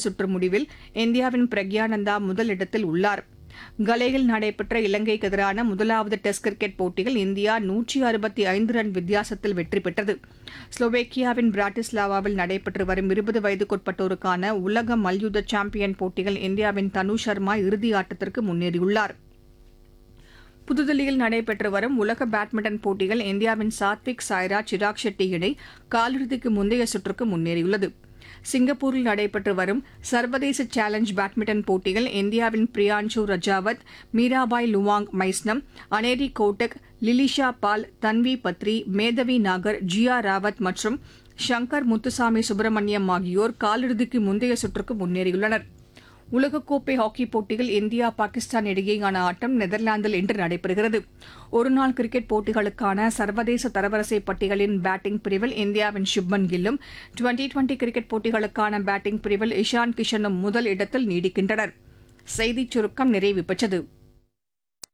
சுற்று முடிவில் இந்தியாவின் பிரக்யானந்தா முதலிடத்தில் உள்ளார். கலேயில் நடைபெற்ற இலங்கைக்கு எதிரான முதலாவது டெஸ்ட் கிரிக்கெட் போட்டியில் இந்தியா 165 ரன் வித்தியாசத்தில் வெற்றி பெற்றது. ஸ்லோவேக்கியாவின் பிராட்டிஸ்லாவாவில் நடைபெற்று வரும் 20 வயதுக்குட்பட்டோருக்கான உலக மல்யுத்த சாம்பியன் போட்டியில் இந்தியாவின் தனு சர்மா இறுதி ஆட்டத்திற்கு முன்னேறியுள்ளார். புதுதில்லியில் நடைபெற்று வரும் உலக பேட்மிண்டன் போட்டியில் இந்தியாவின் சாத்விக் சாய்ராஜ் சிராக் ஷெட்டி இணை காலிறுதிக்கு முந்தைய சுற்றுக்கு முன்னேறியுள்ளது. சிங்கப்பூரில் நடைபெற்று வரும் சர்வதேச சேலஞ்ச் பேட்மிண்டன் போட்டியில் இந்தியாவின் பிரியான்சு ரஜாவத், மீராபாய் லுவாங் மைஸ்னம், அனேரி கோட்டக், லிலிஷா பால், தன்வி பத்ரி, மேதவி நாகர், ஜியா ராவத் மற்றும் ஷங்கர் முத்துசாமி சுப்பிரமணியம் ஆகியோர் காலிறுதிக்கு முந்தைய சுற்றுக்கு முன்னேறியுள்ளனர். உலகக்கோப்பை ஹாக்கிப் போட்டியில் இந்தியா பாகிஸ்தான் இடையேயான ஆட்டம் நெதர்லாந்தில் இன்று நடைபெறுகிறது. ஒருநாள் கிரிக்கெட் போட்டிகளுக்கான சர்வதேச தரவரிசை பட்டியலின் பேட்டிங் பிரிவில் இந்தியாவின் சுப்மன் கில்லும், டுவெண்டி கிரிக்கெட் போட்டிகளுக்கான பேட்டிங் பிரிவில் இஷான் கிஷனும் முதல் இடத்தில் நீடிக்கின்றனர். செய்திச் சுருக்கம் நிறைவு பெற்றது.